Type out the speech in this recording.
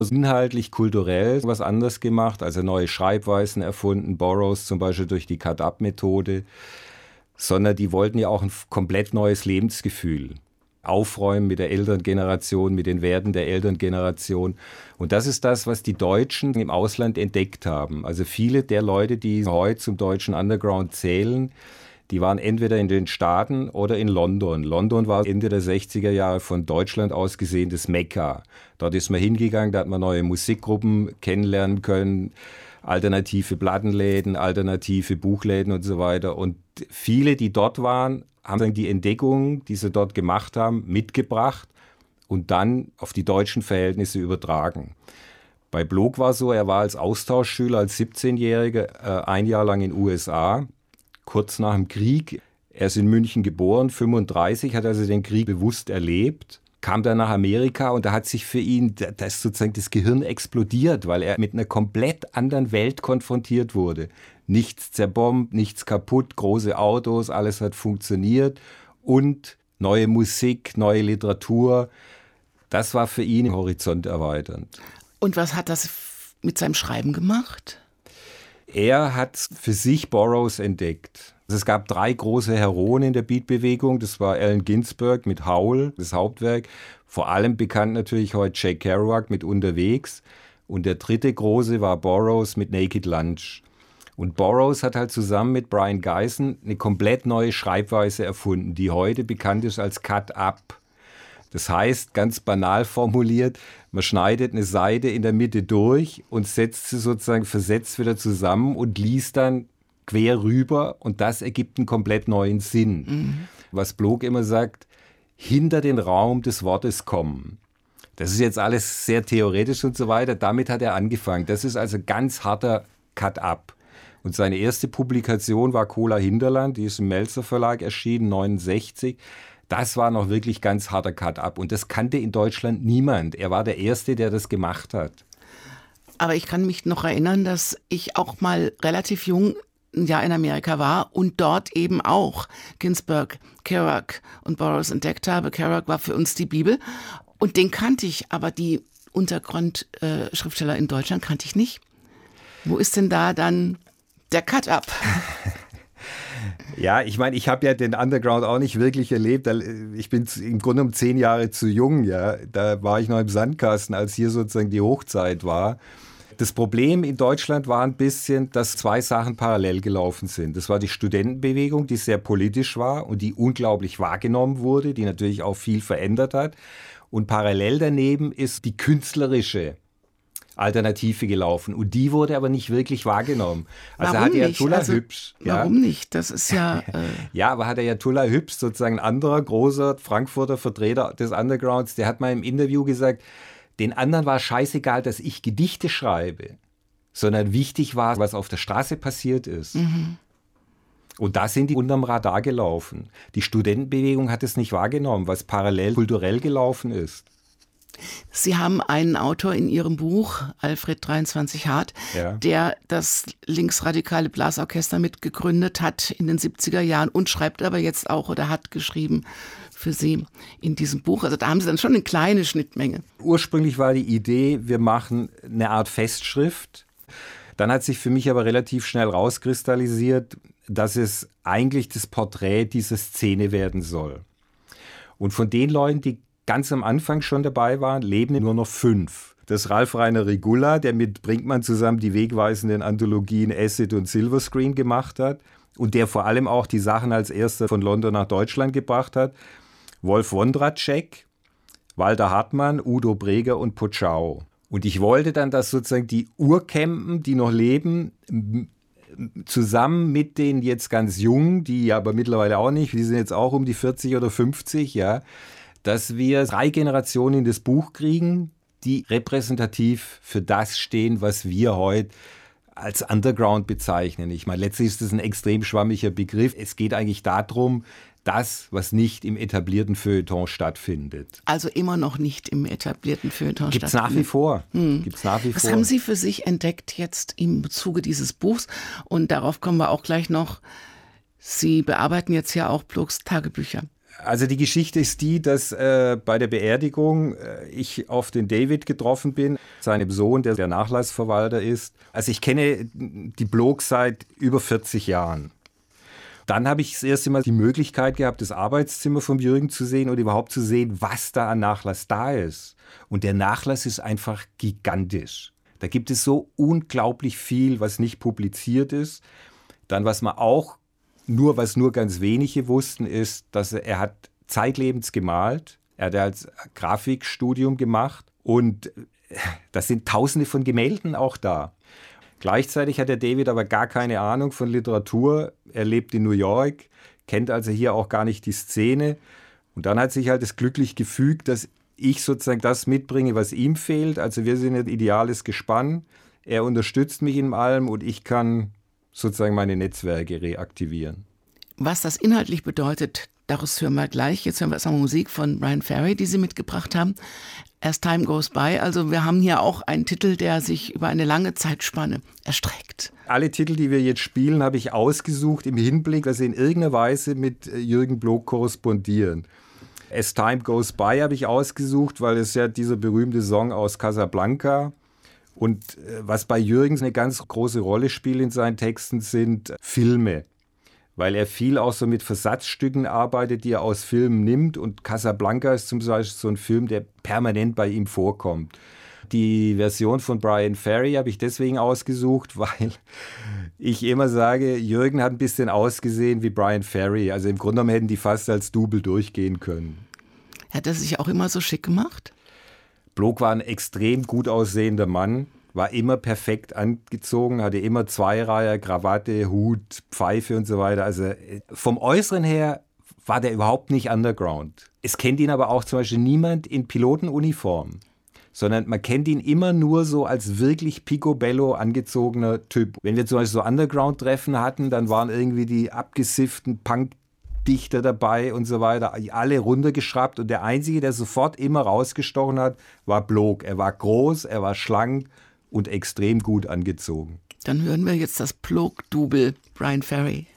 Inhaltlich, kulturell was anders gemacht, also neue Schreibweisen erfunden, Burroughs zum Beispiel durch die Cut-Up-Methode, sondern die wollten ja auch ein komplett neues Lebensgefühl aufräumen mit der Elterngeneration, mit den Werten der Elterngeneration. Und das ist das, was die Deutschen im Ausland entdeckt haben. Also viele der Leute, die heute zum deutschen Underground zählen, die waren entweder in den Staaten oder in London. London war Ende der 60er Jahre von Deutschland aus gesehen das Mekka. Dort ist man hingegangen, da hat man neue Musikgruppen kennenlernen können, alternative Plattenläden, alternative Buchläden und so weiter. Und viele, die dort waren, haben dann die Entdeckungen, die sie dort gemacht haben, mitgebracht und dann auf die deutschen Verhältnisse übertragen. Bei Blok war es so, er war als Austauschschüler, als 17-Jähriger ein Jahr lang in den USA, kurz nach dem Krieg. Er ist in München geboren, 35, hat also den Krieg bewusst erlebt, kam dann nach Amerika und da hat sich für ihn das sozusagen das Gehirn explodiert, weil er mit einer komplett anderen Welt konfrontiert wurde. Nichts zerbombt, nichts kaputt, große Autos, alles hat funktioniert und neue Musik, neue Literatur. Das war für ihn horizonterweiternd. Und was hat das mit seinem Schreiben gemacht? Er hat für sich Burroughs entdeckt. Also es gab 3 große Heroen in der Beatbewegung. Das war Allen Ginsberg mit Howl, das Hauptwerk. Vor allem bekannt natürlich heute Jack Kerouac mit Unterwegs. Und der 3. große war Burroughs mit Naked Lunch. Und Burroughs hat halt zusammen mit Brian Gysin eine komplett neue Schreibweise erfunden, die heute bekannt ist als Cut-Up. Das heißt, ganz banal formuliert, man schneidet eine Seite in der Mitte durch und setzt sie sozusagen versetzt wieder zusammen und liest dann quer rüber und das ergibt einen komplett neuen Sinn. Mhm. Was Blok immer sagt, hinter den Raum des Wortes kommen. Das ist jetzt alles sehr theoretisch und so weiter. Damit hat er angefangen. Das ist also ganz harter Cut-Up. Und seine erste Publikation war Cola Hinterland, die ist im Melzer Verlag erschienen, 1969. Das war noch wirklich ganz harter Cut-Up und das kannte in Deutschland niemand. Er war der Erste, der das gemacht hat. Aber ich kann mich noch erinnern, dass ich auch mal relativ jung ein Jahr in Amerika war und dort eben auch Ginsberg, Kerouac und Burroughs entdeckt habe. Kerouac war für uns die Bibel und den kannte ich, aber die Untergrundschriftsteller in Deutschland kannte ich nicht. Wo ist denn da dann der Cut-Up? Ja, ich meine, ich habe ja den Underground auch nicht wirklich erlebt. Ich bin im Grunde um 10 Jahre zu jung. Ja. Da war ich noch im Sandkasten, als hier sozusagen die Hochzeit war. Das Problem in Deutschland war ein bisschen, dass 2 Sachen parallel gelaufen sind. Das war die Studentenbewegung, die sehr politisch war und die unglaublich wahrgenommen wurde, die natürlich auch viel verändert hat. Und parallel daneben ist die künstlerische Alternative gelaufen. Und die wurde aber nicht wirklich wahrgenommen. Also warum hat nicht? Ayatollah Hübsch. Warum nicht? Das ist ja... Ja, aber hat Ayatollah Hübsch, sozusagen ein anderer großer Frankfurter Vertreter des Undergrounds, der hat mal im Interview gesagt, den anderen war scheißegal, dass ich Gedichte schreibe, sondern wichtig war, was auf der Straße passiert ist. Mhm. Und da sind die unterm Radar gelaufen. Die Studentenbewegung hat es nicht wahrgenommen, was parallel kulturell gelaufen ist. Sie haben einen Autor in Ihrem Buch, Alfred 23 Hart, ja, der das linksradikale Blasorchester mitgegründet hat in den 70er Jahren und schreibt aber jetzt auch oder hat geschrieben für Sie in diesem Buch. Also da haben Sie dann schon eine kleine Schnittmenge. Ursprünglich war die Idee, wir machen eine Art Festschrift. Dann hat sich für mich aber relativ schnell rauskristallisiert, dass es eigentlich das Porträt dieser Szene werden soll. Und von den Leuten, die ganz am Anfang schon dabei waren, leben nur noch 5. Das ist Ralf Rainer Regula, der mit Brinkmann zusammen die wegweisenden Anthologien Acid und Silverscreen gemacht hat und der vor allem auch die Sachen als erster von London nach Deutschland gebracht hat. Wolf Wondratschek, Walter Hartmann, Udo Breger und Potschau. Und ich wollte dann, dass sozusagen die Urcampen, die noch leben, zusammen mit den jetzt ganz Jungen, die aber mittlerweile auch nicht, die sind jetzt auch um die 40 oder 50, ja, dass wir 3 Generationen in das Buch kriegen, die repräsentativ für das stehen, was wir heute als Underground bezeichnen. Ich meine, letztlich ist das ein extrem schwammiger Begriff. Es geht eigentlich darum, das, was nicht im etablierten Feuilleton stattfindet. Also immer noch nicht im etablierten Feuilleton Gibt's nach wie vor. Gibt's nach wie vor. Was haben Sie für sich entdeckt jetzt im Zuge dieses Buchs? Und darauf kommen wir auch gleich noch. Sie bearbeiten jetzt ja auch Bloks Tagebücher. Also die Geschichte ist die, dass bei der Beerdigung ich auf den David getroffen bin, seinem Sohn, der Nachlassverwalter ist. Also ich kenne die Blogs seit über 40 Jahren. Dann habe ich das erste Mal die Möglichkeit gehabt, das Arbeitszimmer von Jürgen zu sehen und überhaupt zu sehen, was da an Nachlass da ist. Und der Nachlass ist einfach gigantisch. Da gibt es so unglaublich viel, was nicht publiziert ist. Dann, was nur ganz wenige wussten, ist, dass er hat zeitlebens gemalt. Er hat als Grafikstudium gemacht und das sind Tausende von Gemälden auch da. Gleichzeitig hat der David aber gar keine Ahnung von Literatur. Er lebt in New York, kennt also hier auch gar nicht die Szene. Und dann hat sich halt das glücklich gefügt, dass ich sozusagen das mitbringe, was ihm fehlt. Also wir sind ein ideales Gespann. Er unterstützt mich in allem und ich kann sozusagen meine Netzwerke reaktivieren. Was das inhaltlich bedeutet, daraus hören wir gleich. Jetzt hören wir erstmal Musik von Bryan Ferry, die Sie mitgebracht haben. As Time Goes By. Also wir haben hier auch einen Titel, der sich über eine lange Zeitspanne erstreckt. Alle Titel, die wir jetzt spielen, habe ich ausgesucht im Hinblick, dass sie in irgendeiner Weise mit Jürgen Block korrespondieren. As Time Goes By habe ich ausgesucht, weil es ja dieser berühmte Song aus Casablanca und was bei Jürgen eine ganz große Rolle spielt in seinen Texten sind Filme. Weil er viel auch so mit Versatzstücken arbeitet, die er aus Filmen nimmt. Und Casablanca ist zum Beispiel so ein Film, der permanent bei ihm vorkommt. Die Version von Bryan Ferry habe ich deswegen ausgesucht, weil ich immer sage, Jürgen hat ein bisschen ausgesehen wie Bryan Ferry. Also im Grunde genommen hätten die fast als Double durchgehen können. Hat er sich auch immer so schick gemacht? Block war ein extrem gut aussehender Mann. War immer perfekt angezogen, hatte immer Zweireiher, Krawatte, Hut, Pfeife und so weiter. Also vom Äußeren her war der überhaupt nicht underground. Es kennt ihn aber auch zum Beispiel niemand in Pilotenuniform, sondern man kennt ihn immer nur so als wirklich picobello angezogener Typ. Wenn wir zum Beispiel so Underground-Treffen hatten, dann waren irgendwie die abgesifften Punk-Dichter dabei und so weiter, alle runtergeschraubt und der Einzige, der sofort immer rausgestochen hat, war Block. Er war groß, er war schlank und extrem gut angezogen. Dann hören wir jetzt das Block-Double Bryan Ferry.